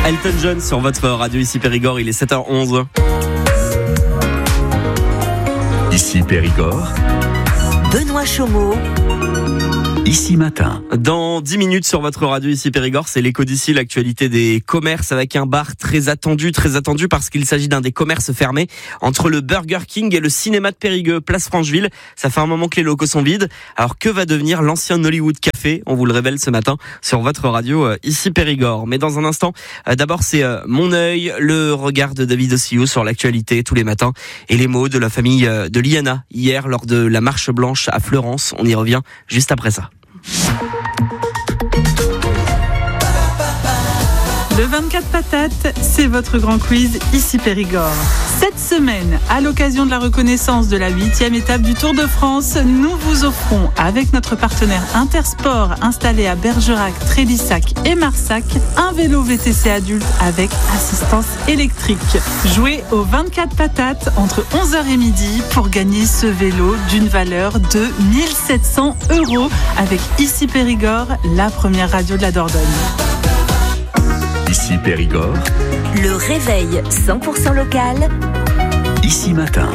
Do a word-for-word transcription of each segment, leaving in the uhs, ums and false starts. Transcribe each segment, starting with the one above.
Elton John sur votre radio ici Périgord, il est sept heures onze. Ici Périgord, Benoît Chaumeau. Ici Matin. Dans dix minutes sur votre radio ici Périgord, c'est l'écho d'ici, l'actualité des commerces avec un bar très attendu, très attendu parce qu'il s'agit d'un des commerces fermés entre le Burger King et le cinéma de Périgueux, place Francheville. Ça fait un moment que les locaux sont vides. Alors que va devenir l'ancien Hollywood Café? On vous le révèle ce matin sur votre radio euh, ici Périgord. Mais dans un instant, euh, d'abord c'est euh, mon œil, le regard de David Ossio sur l'actualité tous les matins et les mots de la famille euh, de Liana hier lors de la marche blanche à Fleurance. On y revient juste après ça. Le vingt-quatre patates, c'est votre grand quiz ici Périgord. Cette semaine, à l'occasion de la reconnaissance de la huitième étape du Tour de France, nous vous offrons, avec notre partenaire Intersport installé à Bergerac, Trélissac et Marsac, un vélo V T C adulte avec assistance électrique. Jouez aux vingt-quatre patates entre onze heures et midi pour gagner ce vélo d'une valeur de mille sept cents euros avec ici Périgord, la première radio de la Dordogne. Ici Périgord, Le réveil cent pour cent local. Ici Matin.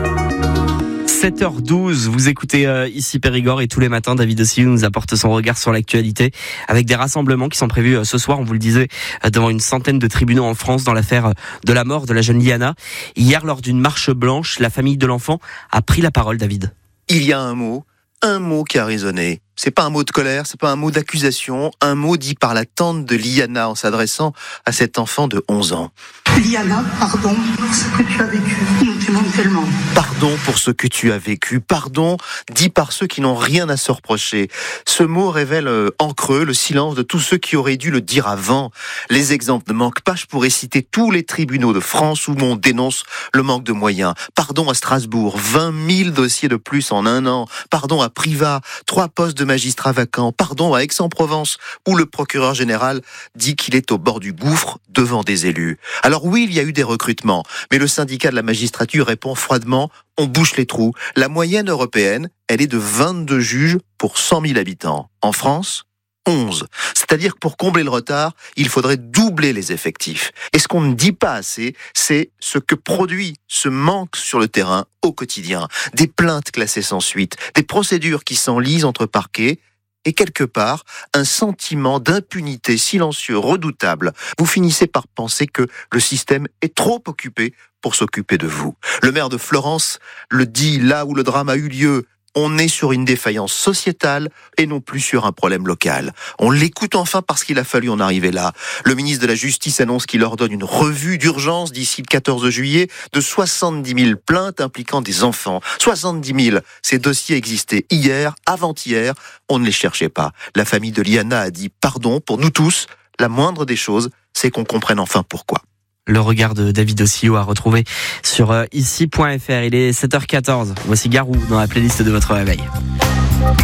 sept heures douze, vous écoutez euh, ici Périgord et tous les matins David Ossio nous apporte son regard sur l'actualité avec des rassemblements qui sont prévus euh, ce soir, on vous le disait, euh, devant une centaine de tribunaux en France dans l'affaire euh, de la mort de la jeune Liana. Hier, lors d'une marche blanche, la famille de l'enfant a pris la parole, David. Il y a un mot, un mot qui a résonné. C'est pas un mot de colère, c'est pas un mot d'accusation, un mot dit par la tante de Liana en s'adressant à cet enfant de onze ans. Liana, pardon pour ce que tu as vécu. Nous t'aimons tellement. Pardon pour ce que tu as vécu. Pardon dit par ceux qui n'ont rien à se reprocher. Ce mot révèle euh, en creux le silence de tous ceux qui auraient dû le dire avant. Les exemples ne manquent pas. Je pourrais citer tous les tribunaux de France où on dénonce le manque de moyens. Pardon à Strasbourg, vingt mille dossiers de plus en un an. Pardon à Privas, trois postes de magistrats vacants. Pardon à Aix-en-Provence où le procureur général dit qu'il est au bord du gouffre devant des élus. Alors oui, il y a eu des recrutements, mais le syndicat de la magistrature répond froidement, on bouche les trous. La moyenne européenne, elle est de vingt-deux juges pour cent mille habitants. En France, onze. C'est-à-dire que pour combler le retard, il faudrait doubler les effectifs. Et ce qu'on ne dit pas assez, c'est ce que produit ce manque sur le terrain au quotidien. Des plaintes classées sans suite, des procédures qui s'enlisent entre parquets, et quelque part, un sentiment d'impunité silencieux, redoutable. Vous finissez par penser que le système est trop occupé pour s'occuper de vous. Le maire de Fleurance le dit là où le drame a eu lieu. On est sur une défaillance sociétale et non plus sur un problème local. On l'écoute enfin parce qu'il a fallu en arriver là. Le ministre de la Justice annonce qu'il ordonne une revue d'urgence d'ici le quatorze juillet de soixante-dix mille plaintes impliquant des enfants. soixante-dix mille. Ces dossiers existaient hier, avant-hier. On ne les cherchait pas. La famille de Liana a dit pardon pour nous tous. La moindre des choses, c'est qu'on comprenne enfin pourquoi. Le regard de David Ossio à retrouver sur euh, ici point f r. Il est sept heures quatorze. Voici Garou dans la playlist de votre réveil.